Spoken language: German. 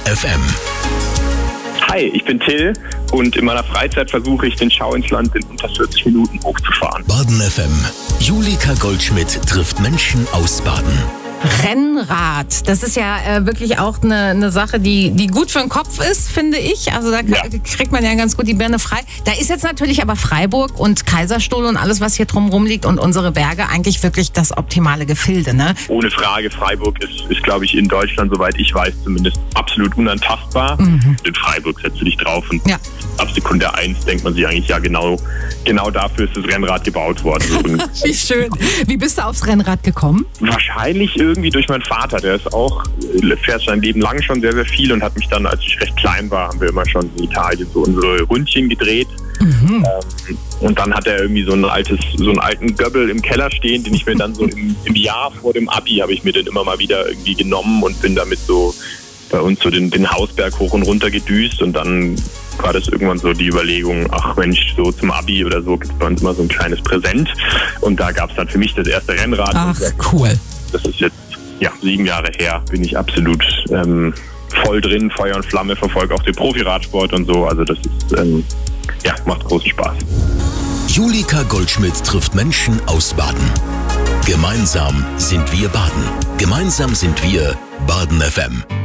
FM. Hi, ich bin Till und in meiner Freizeit versuche ich, den Schau ins Land in unter 40 Minuten hochzufahren. Baden FM. Julika Goldschmidt trifft Menschen aus Baden. Rennrad, das ist ja wirklich auch eine Sache, die gut für den Kopf ist, finde ich. Also da kriegt man ja ganz gut die Birne frei. Da ist jetzt natürlich aber Freiburg und Kaiserstuhl und alles, was hier drumherum liegt und unsere Berge eigentlich wirklich das optimale Gefilde, ne? Ohne Frage, Freiburg ist glaube ich, in Deutschland, soweit ich weiß, zumindest absolut unantastbar. In Freiburg setzt du dich drauf und ab Sekunde 1 denkt man sich eigentlich, ja genau dafür ist das Rennrad gebaut worden. Wie schön. Wie bist du aufs Rennrad gekommen? Wahrscheinlich irgendwie durch meinen Vater, der ist auch, fährt sein Leben lang schon sehr, sehr viel und hat mich dann, als ich recht klein war, haben wir immer schon in Italien so unsere Rundchen gedreht. Und dann hat er irgendwie so einen alten Göbbel im Keller stehen, den ich mir dann so im Jahr vor dem Abi habe ich mir den immer mal wieder irgendwie genommen und bin damit so bei uns so den Hausberg hoch und runter gedüst und dann war das irgendwann so die Überlegung, ach Mensch, so zum Abi oder so gibt es bei uns immer so ein kleines Präsent und da gab es dann für mich das erste Rennrad. Ach, cool. Das ist jetzt 7 Jahre her, bin ich absolut voll drin, Feuer und Flamme, verfolge auch den Profiradsport und so, also das ist, macht großen Spaß. Julika Goldschmidt trifft Menschen aus Baden. Gemeinsam sind wir Baden. Gemeinsam sind wir Baden FM.